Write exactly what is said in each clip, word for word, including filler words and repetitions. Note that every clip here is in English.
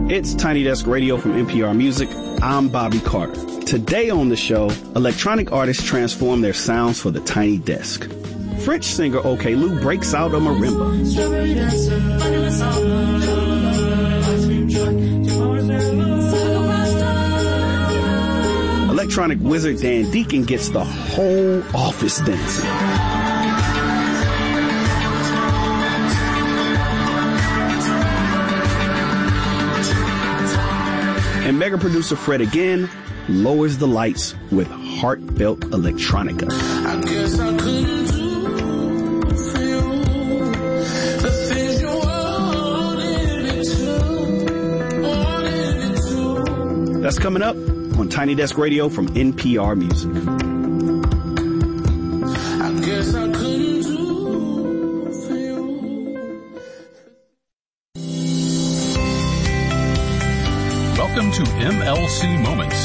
It's Tiny Desk Radio from N P R Music. I'm Bobby Carter. Today on the show, electronic artists transform their sounds for the Tiny Desk. French singer OK Lou breaks out a marimba. Electronic wizard Dan Deacon gets the whole office dancing. And mega producer Fred again lowers the lights with heartfelt electronica. I guess I couldn't do for you the things you wanted me to, wanted me to. That's coming up on Tiny Desk Radio from N P R Music. I guess I couldn't do for you. Welcome to M L C Moments.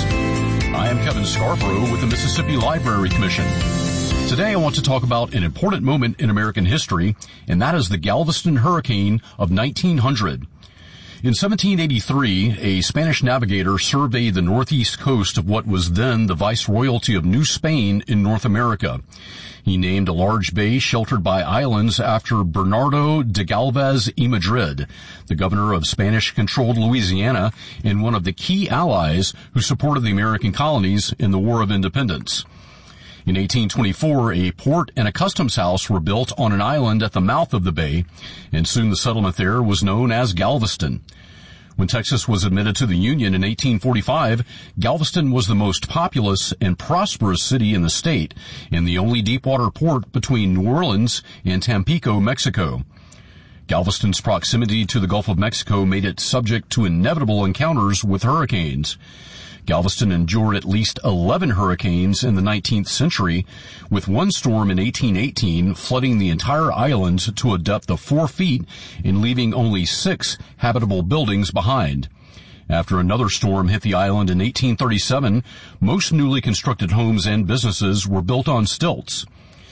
I am Kevin Scarborough with the Mississippi Library Commission. Today I want to talk about an important moment in American history, and that is the Galveston Hurricane of nineteen hundred. In seventeen eighty-three, a Spanish navigator surveyed the northeast coast of what was then the Viceroyalty of New Spain in North America. He named a large bay sheltered by islands after Bernardo de Galvez y Madrid, the governor of Spanish-controlled Louisiana and one of the key allies who supported the American colonies in the War of Independence. In eighteen twenty-four, a port and a customs house were built on an island at the mouth of the bay, and soon the settlement there was known as Galveston. When Texas was admitted to the Union in eighteen forty-five, Galveston was the most populous and prosperous city in the state, and the only deepwater port between New Orleans and Tampico, Mexico. Galveston's proximity to the Gulf of Mexico made it subject to inevitable encounters with hurricanes. Galveston endured at least eleven hurricanes in the nineteenth century, with one storm in eighteen eighteen flooding the entire island to a depth of four feet and leaving only six habitable buildings behind. After another storm hit the island in eighteen thirty-seven, most newly constructed homes and businesses were built on stilts.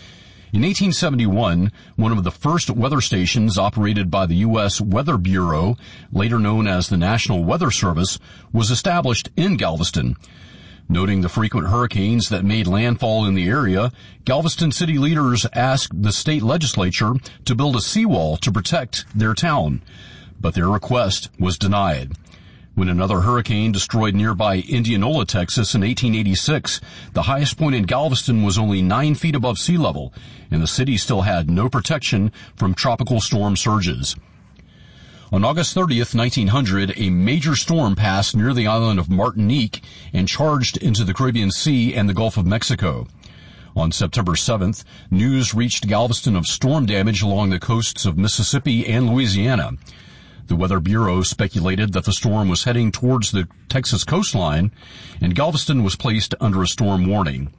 In eighteen seventy-one, one of the first weather stations operated by the U S Weather Bureau, later known as the National Weather Service, was established in Galveston. Noting the frequent hurricanes that made landfall in the area, Galveston city leaders asked the state legislature to build a seawall to protect their town, but their request was denied. When another hurricane destroyed nearby Indianola, Texas in eighteen eighty-six, the highest point in Galveston was only nine feet above sea level, and the city still had no protection from tropical storm surges. On August thirtieth, nineteen hundred, a major storm passed near the island of Martinique and charged into the Caribbean Sea and the Gulf of Mexico. On September seventh, news reached Galveston of storm damage along the coasts of Mississippi and Louisiana. The Weather Bureau speculated that the storm was heading towards the Texas coastline, and Galveston was placed under a storm warning.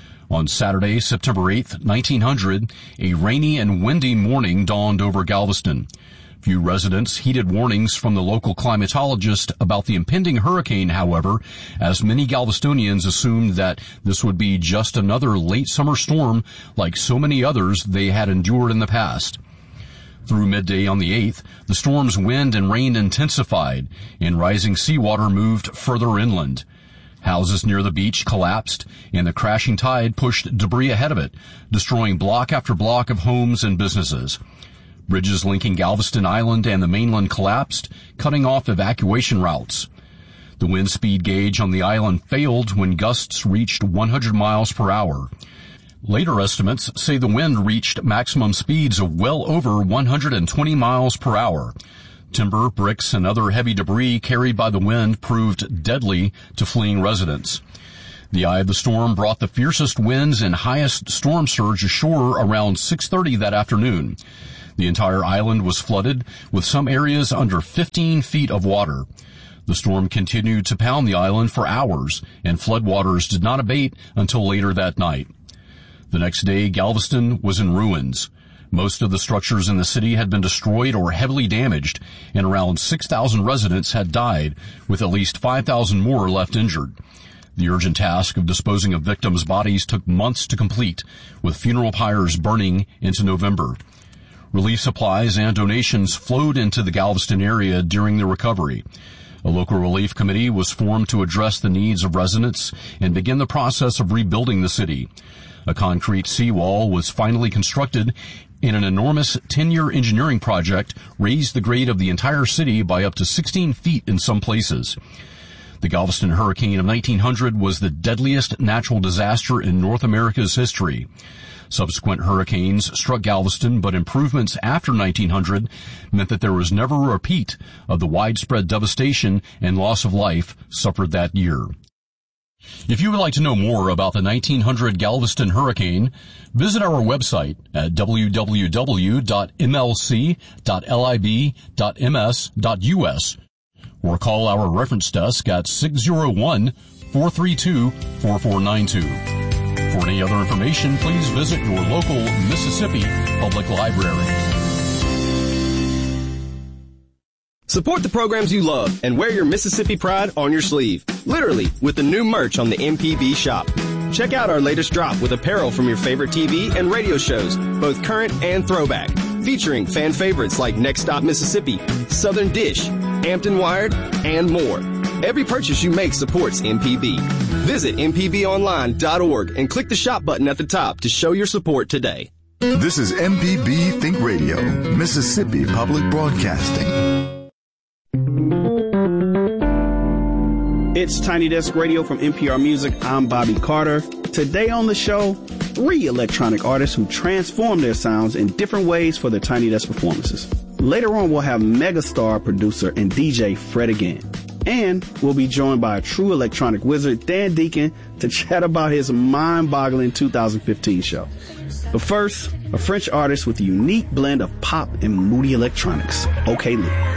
On Saturday, September eighth, nineteen hundred, a rainy and windy morning dawned over Galveston. Few residents heeded warnings from the local climatologist about the impending hurricane, however, as many Galvestonians assumed that this would be just another late summer storm like so many others they had endured in the past. Through midday on the eighth, the storm's wind and rain intensified, and rising seawater moved further inland. Houses near the beach collapsed, and the crashing tide pushed debris ahead of it, destroying block after block of homes and businesses. Bridges linking Galveston Island and the mainland collapsed, cutting off evacuation routes. The wind speed gauge on the island failed when gusts reached one hundred miles per hour. Later estimates say the wind reached maximum speeds of well over one hundred twenty miles per hour. Timber, bricks, and other heavy debris carried by the wind proved deadly to fleeing residents. The eye of the storm brought the fiercest winds and highest storm surge ashore around six thirty that afternoon. The entire island was flooded, with some areas under fifteen feet of water. The storm continued to pound the island for hours, and floodwaters did not abate until later that night. The next day, Galveston was in ruins. Most of the structures in the city had been destroyed or heavily damaged, and around six thousand residents had died, with at least five thousand more left injured. The urgent task of disposing of victims' bodies took months to complete, with funeral pyres burning into November. Relief supplies and donations flowed into the Galveston area during the recovery. A local relief committee was formed to address the needs of residents and begin the process of rebuilding the city. A concrete seawall was finally constructed, and an enormous ten-year engineering project raised the grade of the entire city by up to sixteen feet in some places. The Galveston hurricane of nineteen hundred was the deadliest natural disaster in North America's history. Subsequent hurricanes struck Galveston, but improvements after nineteen hundred meant that there was never a repeat of the widespread devastation and loss of life suffered that year. If you would like to know more about the nineteen hundred Galveston hurricane, visit our website at w w w dot m l c dot lib dot m s dot u s or call our reference desk at six zero one, four three two, four four nine two. For any other information, please visit your local Mississippi Public Library. Support the programs you love and wear your Mississippi pride on your sleeve. Literally, with the new merch on the M P B shop. Check out our latest drop with apparel from your favorite T V and radio shows, both current and throwback, featuring fan favorites like Next Stop Mississippi, Southern Dish, Hampton Wired, and more. Every purchase you make supports M P B. Visit m p b online dot org and click the shop button at the top to show your support today. This is M P B Think Radio, Mississippi Public Broadcasting. It's Tiny Desk Radio from N P R Music. I'm Bobby Carter. Today on the show, three electronic artists who transform their sounds in different ways for their Tiny Desk performances. Later on, we'll have megastar producer and D J Fred Again. And we'll be joined by a true electronic wizard, Dan Deacon, to chat about his mind-boggling two thousand fifteen show. But first, a French artist with a unique blend of pop and moody electronics, OK Lee.